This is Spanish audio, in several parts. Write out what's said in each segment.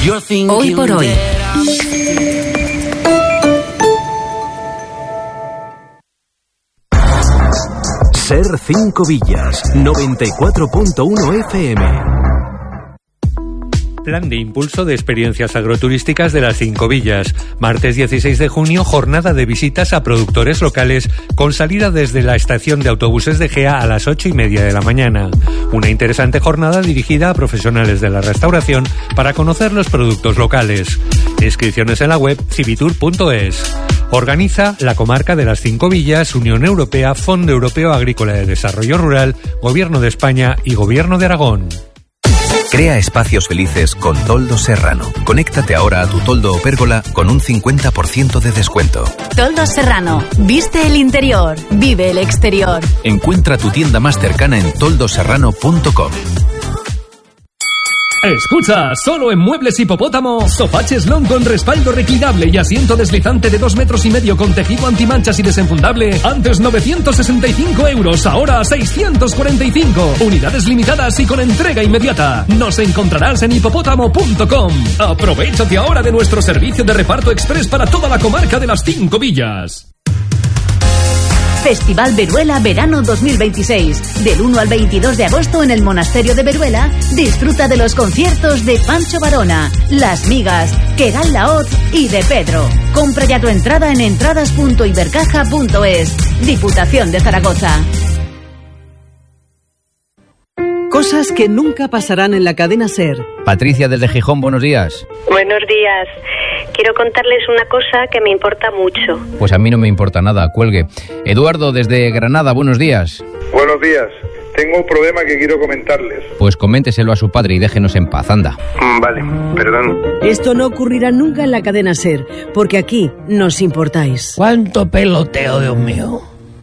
Hoy por hoy. Ser 5 Villas, 94.1 FM. Plan de impulso de experiencias agroturísticas de las 5 Villas. Martes 16 de junio, jornada de visitas a productores locales con salida desde la estación de autobuses de Gea a las 8:30 de la mañana. Una interesante jornada dirigida a profesionales de la restauración para conocer los productos locales. Inscripciones en la web civitur.es. Organiza la Comarca de las 5 Villas, Unión Europea, Fondo Europeo Agrícola de Desarrollo Rural, Gobierno de España y Gobierno de Aragón. Crea espacios felices con Toldos Serrano. Conéctate ahora a tu toldo o pérgola con un 50% de descuento. Toldos Serrano. Viste el interior. Vive el exterior. Encuentra tu tienda más cercana en toldoserrano.com. Escucha, solo en Muebles Hipopótamo, sofá cheslón con respaldo reclinable y asiento deslizante de 2,5 metros con tejido antimanchas y desenfundable. Antes 965 euros, ahora 645. Unidades limitadas y con entrega inmediata. Nos encontrarás en hipopótamo.com. Aprovechate ahora de nuestro servicio de reparto express para toda la comarca de las 5 Villas. Festival Veruela Verano 2026. Del 1 al 22 de agosto en el Monasterio de Veruela, disfruta de los conciertos de Pancho Varona, Las Migas, Quegal Laoz y de Pedro. Compra ya tu entrada en entradas.ibercaja.es. Diputación de Zaragoza. Cosas que nunca pasarán en la cadena SER. Patricia desde Gijón, buenos días. Buenos días. Quiero contarles una cosa que me importa mucho. Pues a mí no me importa nada, cuelgue. Eduardo desde Granada, buenos días. Buenos días. Tengo un problema que quiero comentarles. Pues coménteselo a su padre y déjenos en paz, anda. Vale, perdón. Esto no ocurrirá nunca en la cadena SER, porque aquí nos importáis. ¡Cuánto peloteo, Dios mío!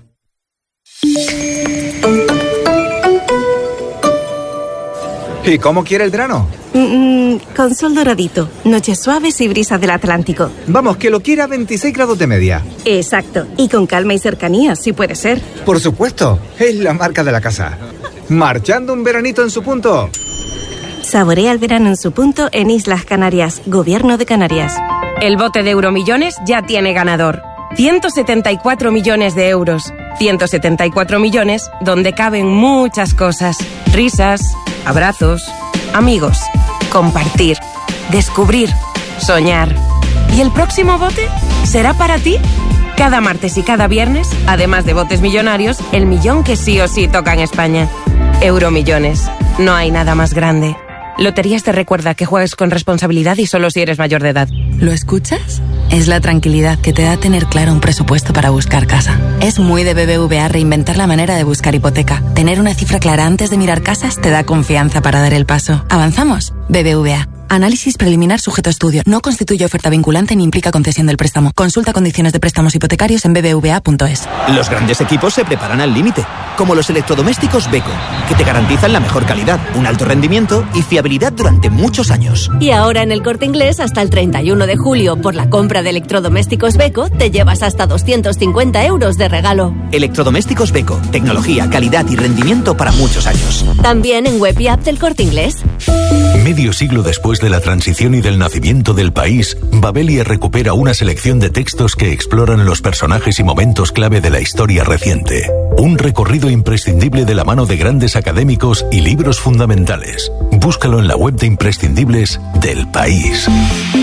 ¿Y cómo quiere el verano? Con sol doradito, noches suaves y brisas del Atlántico. Vamos, que lo quiera a 26 grados de media. Exacto, y con calma y cercanía, si puede ser. Por supuesto, es la marca de la casa. Marchando un veranito en su punto. Saborea el verano en su punto en Islas Canarias, Gobierno de Canarias. El bote de Euromillones ya tiene ganador. 174 millones de euros. 174 millones donde caben muchas cosas. Risas, abrazos, amigos, compartir, descubrir, soñar. ¿Y el próximo bote será para ti? Cada martes y cada viernes, además de botes millonarios, el millón que sí o sí toca en España. Euromillones. No hay nada más grande. Loterías te recuerda que juegues con responsabilidad y solo si eres mayor de edad. ¿Lo escuchas? Es la tranquilidad que te da tener claro un presupuesto para buscar casa. Es muy de BBVA reinventar la manera de buscar hipoteca. Tener una cifra clara antes de mirar casas te da confianza para dar el paso. ¿Avanzamos? BBVA. Análisis preliminar sujeto a estudio. No constituye oferta vinculante ni implica concesión del préstamo. Consulta condiciones de préstamos hipotecarios en bbva.es. Los grandes equipos se preparan al límite, como los electrodomésticos Beko, que te garantizan la mejor calidad, un alto rendimiento y fiabilidad durante muchos años. Y ahora en El Corte Inglés, hasta el 31 de julio, por la compra de electrodomésticos Beko, te llevas hasta 250 euros de regalo. Electrodomésticos Beko, tecnología, calidad y rendimiento para muchos años. También en web y app del Corte Inglés. Medio siglo después de la transición y del nacimiento del país, Babelia recupera una selección de textos que exploran los personajes y momentos clave de la historia reciente. Un recorrido imprescindible de la mano de grandes académicos y libros fundamentales. Búscalo en la web de imprescindibles del País.